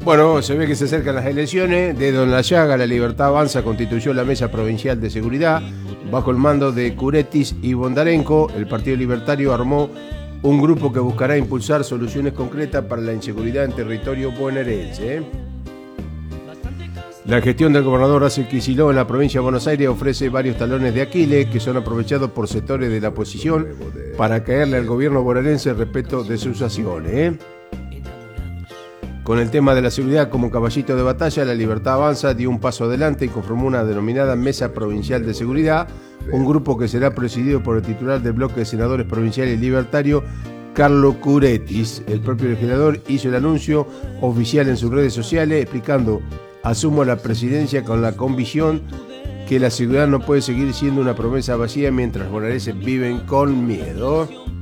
Bueno, se ve que se acercan las elecciones. Dedo en la llaga, La Libertad Avanza constituyó la Mesa Provincial de Seguridad bajo el mando de Curetis y Bondarenko. El Partido Libertario armó un grupo que buscará impulsar soluciones concretas para la inseguridad en territorio bonaerense. La gestión del gobernador Horacio Kicillof en la provincia de Buenos Aires ofrece varios talones de Aquiles que son aprovechados por sectores de la oposición para caerle al gobierno bonaerense respecto de sus acciones. Con el tema de la seguridad como caballito de batalla, La Libertad Avanza dio un paso adelante y conformó una denominada Mesa Provincial de Seguridad, un grupo que será presidido por el titular del bloque de senadores provinciales libertario, Carlos Curetis. El propio legislador hizo el anuncio oficial en sus redes sociales explicando: asumo la presidencia con la convicción que la seguridad no puede seguir siendo una promesa vacía mientras bonaerenses viven con miedo.